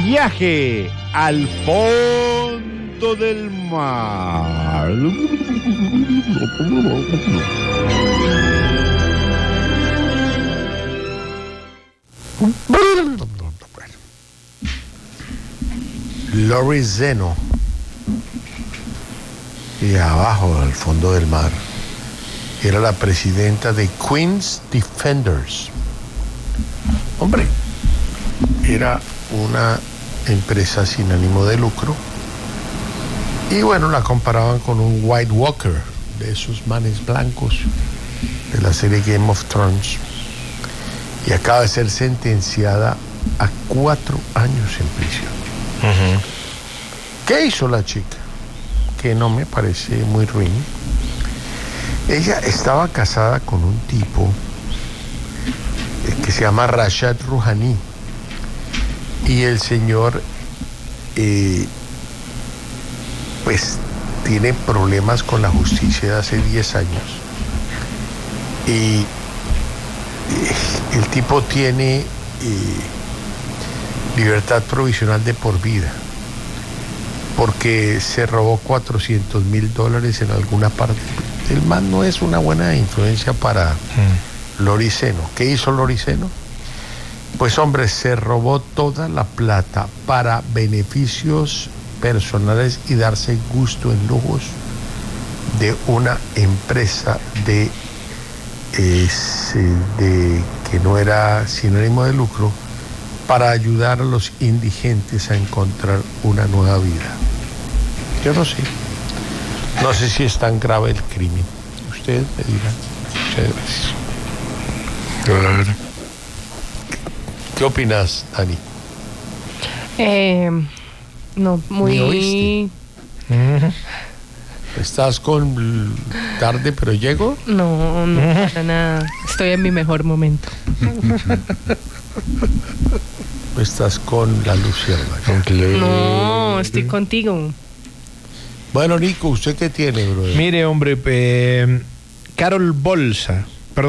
Viaje al fondo del mar. Lori Zeno, y abajo, al fondo del mar, era la presidenta de Queens Defenders. Hombre, era una empresa sin ánimo de lucro. Y bueno, la comparaban con un White Walker, de esos manes blancos de la serie Game of Thrones. Y acaba de ser sentenciada a 4 años en prisión. Uh-huh. ¿Qué hizo la chica? Que no me parece muy ruin. Ella estaba casada con un tipo que se llama Rashad Rouhani. Y el señor, pues, tiene problemas con la justicia de hace 10 años. Y el tipo tiene libertad provisional de por vida, porque se robó $400,000 en alguna parte. El man no es una buena influencia para Lori Zeno. ¿Qué hizo Lori Zeno? Pues hombre, se robó toda la plata para beneficios personales y darse gusto en lujos de una empresa de que no era sin ánimo de lucro, para ayudar a los indigentes a encontrar una nueva vida. Yo no sé. No sé si es tan grave el crimen. Ustedes me dirán. Muchas gracias. ¿Qué opinas, Dani? No, muy... ¿Me oíste? ¿Estás con tarde pero llego? No, para nada. Estoy en mi mejor momento. ¿Estás con la luciérnaga? No, estoy contigo. Bueno, Nico, ¿usted qué tiene, brother? Mire, hombre, Carol Boysa.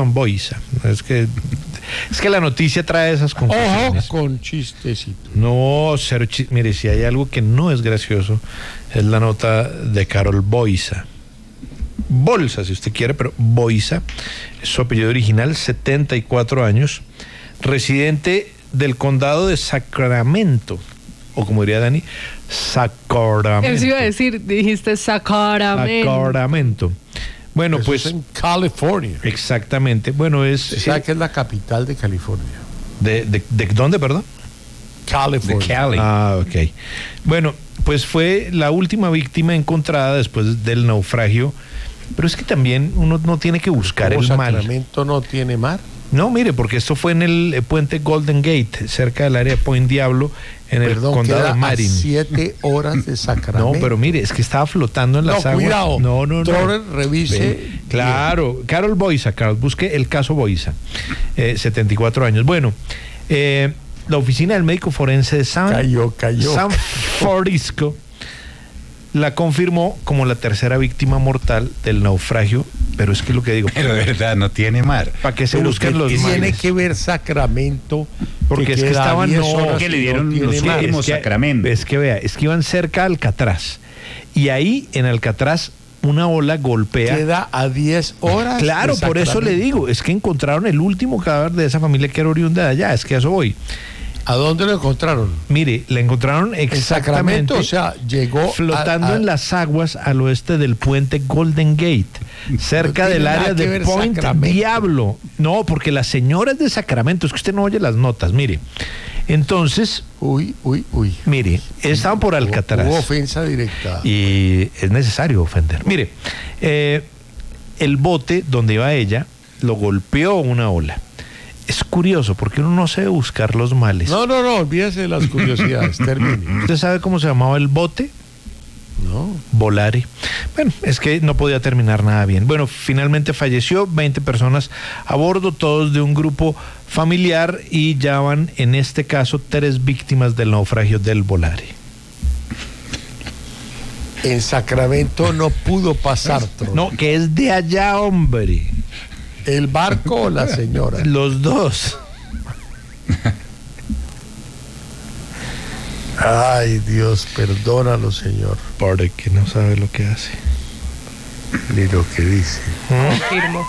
Es que la noticia trae esas confusiones. Ojo con chistecito. No, cero mire, si hay algo que no es gracioso, es la nota de Carol Boysa. Bolsa, si usted quiere, pero Boysa es su apellido original, 74 años, residente del condado de Sacramento, o como diría Dani, Sacramento. Eso iba a decir, dijiste Sacramento. Bueno, eso pues es en California. Exactamente. Bueno, ¿Sabe que es la capital de California? ¿De dónde, perdón? California. De Cali. Ah, ok. Bueno, pues fue la última víctima encontrada después del naufragio. Pero es que también uno no tiene que buscar el mal. ¿Sacramento no tiene mar? No, mire, porque esto fue en el puente Golden Gate, cerca del área de Point Diablo, en el condado de Marin. 7 horas de Sacramento. No, pero mire, es que estaba flotando en las aguas. Cuidado. No. Troller, revise. Claro, Carol Boysa, busque el caso Boysa, 74 años. Bueno, la oficina del médico forense de San Francisco la confirmó como la tercera víctima mortal del naufragio, pero es que lo que digo... Pero de verdad, no tiene mar. ¿Para qué se buscan los mares? Tiene que ver Sacramento, porque es que estaban... que le dieron los últimos Sacramento. Es que vea, es que iban cerca a Alcatraz, y ahí en Alcatraz una ola golpea... Queda a 10 horas. Claro, por eso le digo, es que encontraron el último cadáver de esa familia que era oriunda de allá, es que a eso voy. ¿A dónde lo encontraron? Mire, la encontraron exactamente, o sea, llegó flotando en las aguas al oeste del puente Golden Gate, cerca del área de Point Diablo. No, porque la señora es de Sacramento, es que usted no oye las notas, mire. Entonces, uy. Mire, estaban por Alcatraz. Hubo ofensa directa. Y es necesario ofender. Mire, el bote donde iba ella lo golpeó una ola. Es curioso, porque uno no sabe buscar los males. No, olvídese de las curiosidades, termine. ¿Usted sabe cómo se llamaba el bote? No. Volare. Bueno, es que no podía terminar nada bien. Bueno, finalmente falleció, 20 personas a bordo, todos de un grupo familiar, y ya van, en este caso, 3 víctimas del naufragio del Volare. En Sacramento no pudo pasar, No, que es de allá, hombre. ¿El barco o la señora? Los dos. Ay, Dios, perdónalo, Señor. Porque no sabe lo que hace. Ni lo que dice. Confirmo.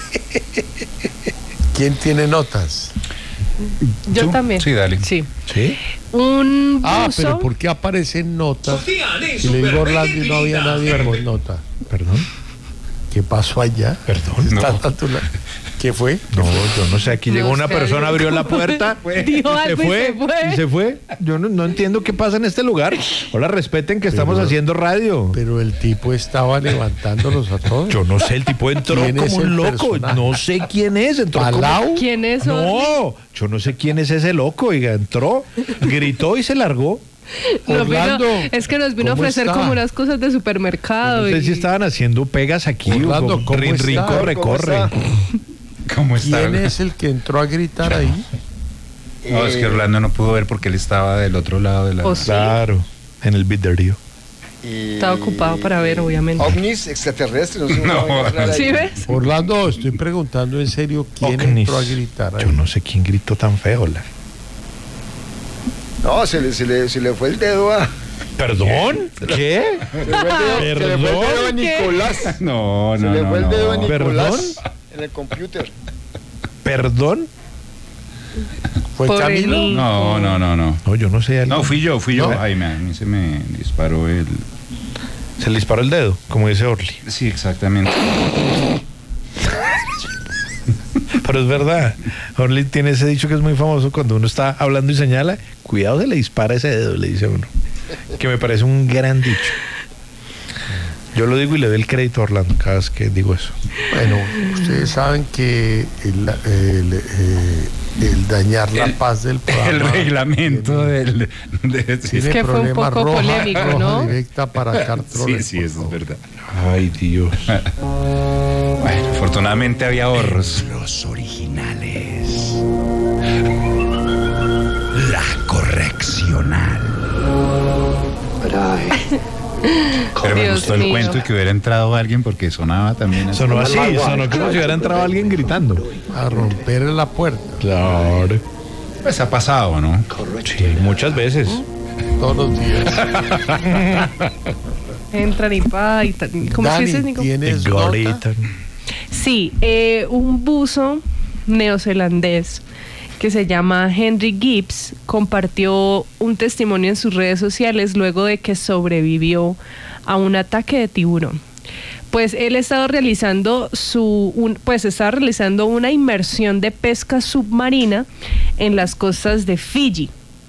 ¿Quién tiene notas? Yo ¿Tú? también. Sí, dale. Sí. ¿Sí? Un buzo. Ah, pero ¿por qué aparecen notas? Y le digo a Orlando y no había nadie con nota. ¿Perdón? ¿Qué pasó allá? Perdón. Está No. tanto la- ¿Qué fue? No, yo no sé. Aquí llegó No una sé, persona, yo- abrió la puerta, Dijo algo y se fue. y se fue. Yo no entiendo qué pasa en este lugar. Hola, respeten que estamos haciendo radio. Pero el tipo estaba levantándolos a todos. Yo no sé, el tipo entró ¿Quién es como un el loco. personaje? No sé quién es. Entró como- ¿Palau? ¿Quién es? Orly? No, yo no sé quién es ese loco. Oiga, entró, gritó y se largó. Nos vino- Orlando, es que nos vino a ¿cómo ofrecer está? como unas cosas de supermercado. No sé si y- estaban haciendo pegas aquí. Orlando, o ¿cómo rin, rin, está? corre, ¿Cómo corre. está? ¿Cómo está? ¿Quién es el que entró a gritar ahí? No, es que Orlando no pudo ver porque él estaba del otro lado de la... O sí. Claro, en el vidrio. Estaba ocupado para ver, obviamente. Ovnis extraterrestres. No, sé, No, una vaina rara ¿Sí ahí. ves? Orlando, estoy preguntando en serio quién Ovnis. entró a gritar ahí. Yo no sé quién gritó tan feo. No, se le fue el dedo a... ¿Perdón? ¿Qué? Se le fue el dedo a Nicolás. No, Se no, le no, fue el dedo a no. Nicolás en el computer. ¿Perdón? ¿Fue Pobre Camilo? niño. No. No, yo no sé. No, fui yo. No. Ay, a mí se me disparó el... Se le disparó el dedo, como dice Orly. Sí, exactamente. Pero es verdad. Orly tiene ese dicho que es muy famoso cuando uno está hablando y señala, cuidado se le dispara ese dedo, le dice a uno. Que me parece un gran dicho. Yo lo digo y le doy el crédito a Orlando cada vez que digo eso. Bueno, ustedes saben que el dañar la paz del programa El reglamento del... tiene que fue un problema poco roja, polémico, roja ¿no? directa para Cartroller. Sí, eso es verdad. Ay, Dios. Bueno, afortunadamente había ahorros. Los originales. La correccional. Pero me Dios gustó el mío. cuento y que hubiera entrado alguien porque sonaba también así. Sonó así, sonó como si hubiera entrado alguien gritando. A romper la puerta Claro. Pues ha pasado, ¿no? Sí, muchas veces. todos los días. Entran y pa, y ¿cómo se Dani, dice, Nico? ¿tienes nota? Gritan. Sí, un buzo neozelandés que se llama Henry Gibbs compartió un testimonio en sus redes sociales luego de que sobrevivió a un ataque de tiburón. Pues él estaba realizando estaba realizando una inmersión de pesca submarina en las costas de Fiji.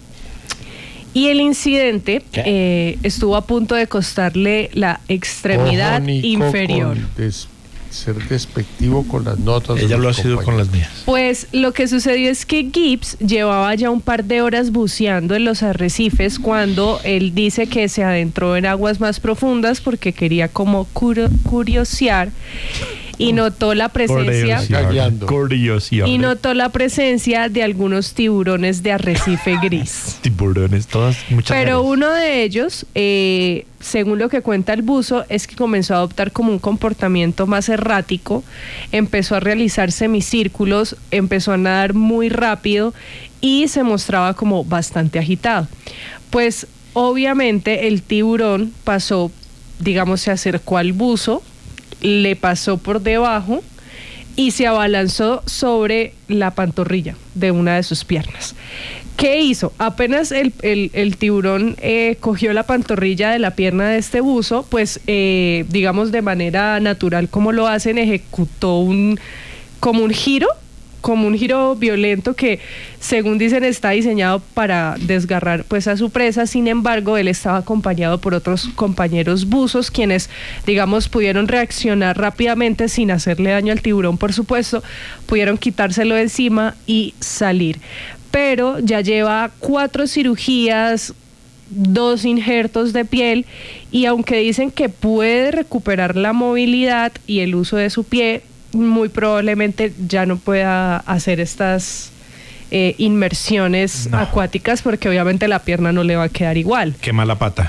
Y el incidente estuvo a punto de costarle la extremidad Ojo, Nico, inferior. con ser despectivo con las notas. de Ella los lo ha sido con compañeros. las mías. Pues lo que sucedió es que Gibbs llevaba ya un par de horas buceando en los arrecifes cuando él dice que se adentró en aguas más profundas porque quería como curiosear y notó la presencia Curiosidad. y notó la presencia de algunos tiburones de arrecife gris. Tiburones, todas, muchas Pero áreas. uno de ellos, según lo que cuenta el buzo, es que comenzó a adoptar como un comportamiento más errático, empezó a realizar semicírculos, empezó a nadar muy rápido y se mostraba como bastante agitado. Pues obviamente el tiburón pasó, digamos, se acercó al buzo, le pasó por debajo y se abalanzó sobre la pantorrilla de una de sus piernas. ¿Qué hizo? Apenas el tiburón cogió la pantorrilla de la pierna de este buzo, pues digamos de manera natural como lo hacen, ejecutó como un giro violento que según dicen está diseñado para desgarrar pues a su presa. Sin embargo, él estaba acompañado por otros compañeros buzos quienes digamos pudieron reaccionar rápidamente sin hacerle daño al tiburón, por supuesto, pudieron quitárselo de encima y salir. Pero ya lleva 4 cirugías, 2 injertos de piel y aunque dicen que puede recuperar la movilidad y el uso de su pie, muy probablemente ya no pueda hacer estas inmersiones acuáticas porque obviamente la pierna no le va a quedar igual. Qué mala pata.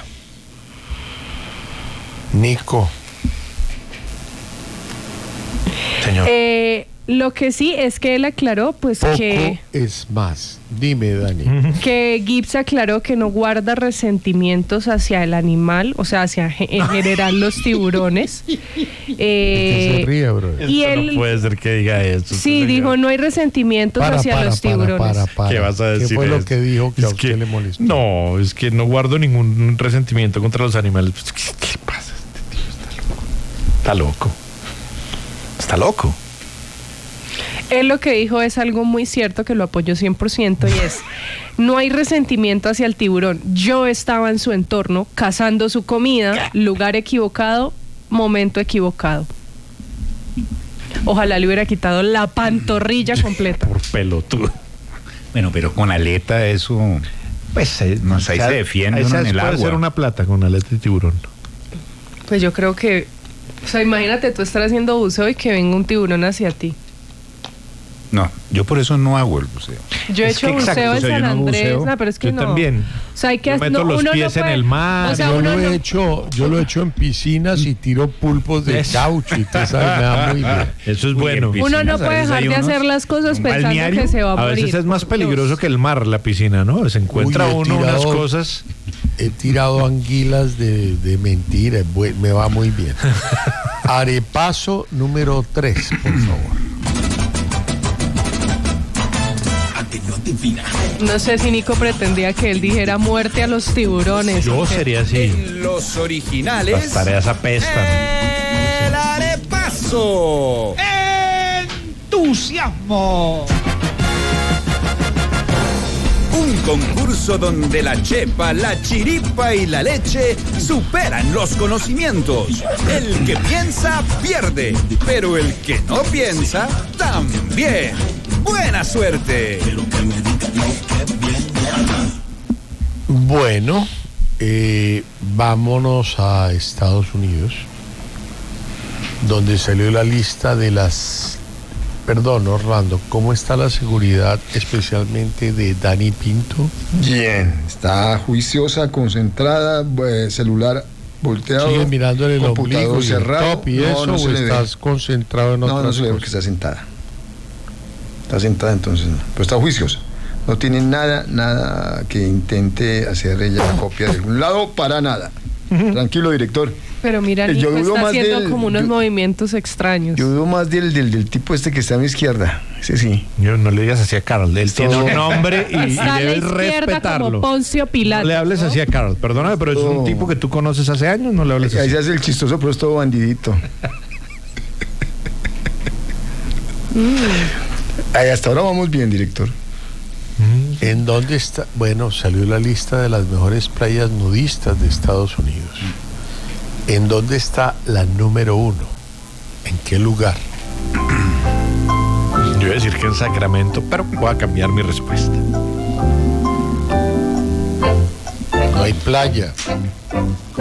Nico, Señor. Lo que sí es que él aclaró, pues Poco que es más. Dime, Dani. Gibbs aclaró que no guarda resentimientos hacia el animal, o sea, hacia en general los tiburones. Que se ríe, bro. Y Esto él no puede ser que diga esto. sí dijo no hay resentimientos hacia los tiburones. ¿Qué vas a decir? ¿Qué fue lo eso? que dijo que Es a usted le molestó? No, es que no guardo ningún resentimiento contra los animales. Pues, ¿qué le pasa a este tío? Está loco. Está loco. Él lo que dijo es algo muy cierto que lo apoyo 100% y es, no hay resentimiento hacia el tiburón. Yo estaba en su entorno, cazando su comida, lugar equivocado, momento equivocado. Ojalá le hubiera quitado la pantorrilla completa. Por pelotudo. Bueno, pero con aleta eso, Pues no sé, ahí se defiende uno en el puede agua. ser una plata con aleta de tiburón. Pues yo creo que, o sea, imagínate tú estar haciendo buceo y que venga un tiburón hacia ti. No, yo por eso no hago el buceo. Yo he Es hecho que exacto, buceo o en sea, yo San no Andrés, buceo. no, pero es que Yo no. también. O sea, hay que Yo meto los uno pies en puede- el mar. O sea, Yo uno lo no- he hecho en piscinas y tiro pulpos de Eso. caucho y todo eso me da muy bien. Eso es Uy, bueno. en Uno no piscinas, a puede veces dejar hay de unos- hacer las cosas un pensando balneario. que se va a A morir. veces es más por Dios. peligroso que el mar, la piscina, ¿no? Se encuentra Uy, he uno unas tirado- cosas. He tirado anguilas de mentira, me va muy bien. Arepaso número 3, por favor. No sé si Nico pretendía que él dijera muerte a los tiburones. Yo ¿o qué? sería así. En los originales. Las tareas apestan. El arepaso. ¡Entusiasmo! Un concurso donde la chepa, la chiripa y la leche superan los conocimientos. El que piensa pierde, pero el que no piensa también. ¡Buena suerte! Bueno, vámonos a Estados Unidos, donde salió la lista de las... Perdón, Orlando, ¿cómo está la seguridad especialmente de Dani Pinto? Bien, está juiciosa, concentrada, celular volteado. ¿Sigues mirando en el computador ombligo y el cerrado. top y eso, no se o le ve. estás concentrado en No, otras no se le ve porque cosas? está sentada. Está sentada, entonces no. Pero está juiciosa. No tiene nada que intente hacer ella copia de algún lado para nada. Tranquilo, director. Pero mira, Yo Nico dudo está más haciendo del- como unos yo- movimientos extraños. Yo dudo más del tipo este que está a mi izquierda. Ese sí. Yo no le digas así a Carl. Él tiene un nombre y Está a la debes izquierda respetarlo. como Poncio Pilato. No le hables ¿no? así a Carl. Perdóname, pero es un No. tipo que tú conoces hace años. No le hables Ahí así. se hace el chistoso, pero es todo bandidito. Ahí hasta ahora vamos bien, director. ¿En dónde está? Bueno, salió la lista de las mejores playas nudistas de Estados Unidos. ¿En dónde está la número 1? ¿En qué lugar? Yo iba a decir que en Sacramento, pero voy a cambiar mi respuesta. No hay playa.